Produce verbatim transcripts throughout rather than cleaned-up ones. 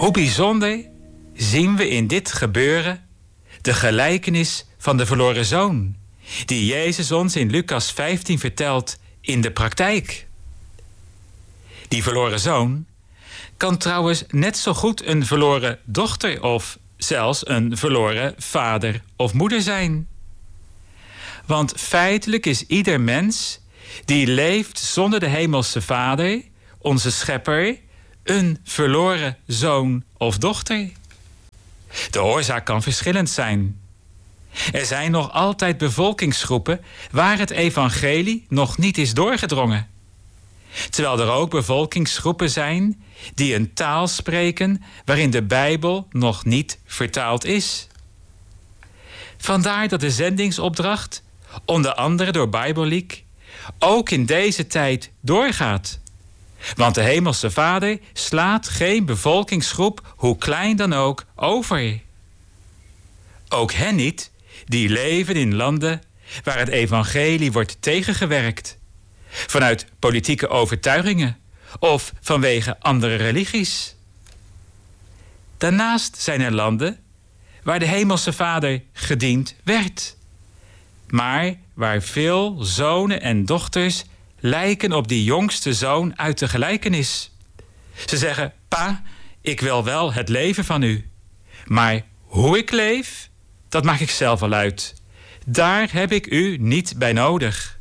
Hoe bijzonder zien we in dit gebeuren de gelijkenis van de verloren zoon, die Jezus ons in Lucas vijftien vertelt in de praktijk. Die verloren zoon kan trouwens net zo goed een verloren dochter of zelfs een verloren vader of moeder zijn. Want feitelijk is ieder mens die leeft zonder de hemelse Vader, onze schepper, een verloren zoon of dochter. De oorzaak kan verschillend zijn. Er zijn nog altijd bevolkingsgroepen waar het evangelie nog niet is doorgedrongen. Terwijl er ook bevolkingsgroepen zijn die een taal spreken waarin de Bijbel nog niet vertaald is. Vandaar dat de zendingsopdracht, onder andere door Bijbelleak, ook in deze tijd doorgaat. Want de Hemelse Vader slaat geen bevolkingsgroep, hoe klein dan ook, over. Ook hen niet die leven in landen waar het evangelie wordt tegengewerkt. Vanuit politieke overtuigingen of vanwege andere religies. Daarnaast zijn er landen waar de Hemelse Vader gediend werd, maar waar veel zonen en dochters lijken op die jongste zoon uit de gelijkenis. Ze zeggen: pa, ik wil wel het leven van u, maar hoe ik leef, dat maak ik zelf wel uit. Daar heb ik u niet bij nodig.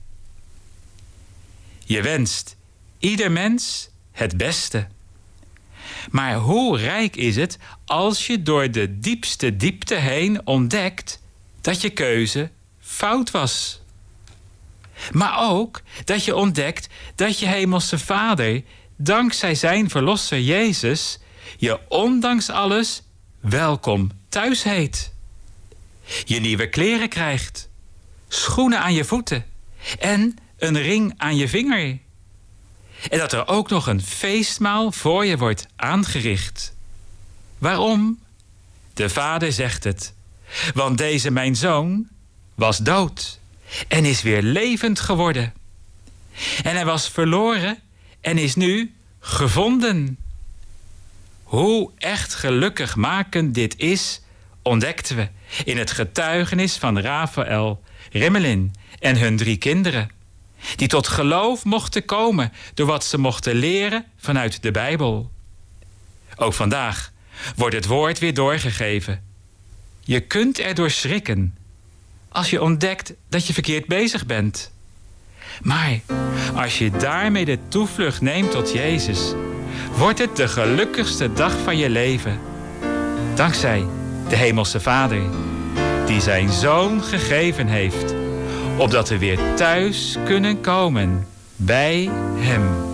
Je wenst ieder mens het beste. Maar hoe rijk is het als je door de diepste diepte heen ontdekt dat je keuze fout was. Maar ook dat je ontdekt dat je Hemelse Vader, dankzij zijn verlosser Jezus, je ondanks alles welkom thuis heet. Je nieuwe kleren krijgt, schoenen aan je voeten en een ring aan je vinger. En dat er ook nog een feestmaal voor je wordt aangericht. Waarom? De Vader zegt het. Want deze mijn zoon was dood en is weer levend geworden. En hij was verloren en is nu gevonden. Hoe echt gelukkigmakend dit is, ontdekten we in het getuigenis van Raphaël, Rimmelin en hun drie kinderen, die tot geloof mochten komen door wat ze mochten leren vanuit de Bijbel. Ook vandaag wordt het woord weer doorgegeven. Je kunt erdoor schrikken als je ontdekt dat je verkeerd bezig bent. Maar als je daarmee de toevlucht neemt tot Jezus, wordt het de gelukkigste dag van je leven. Dankzij de Hemelse Vader, die zijn Zoon gegeven heeft, opdat we weer thuis kunnen komen bij hem.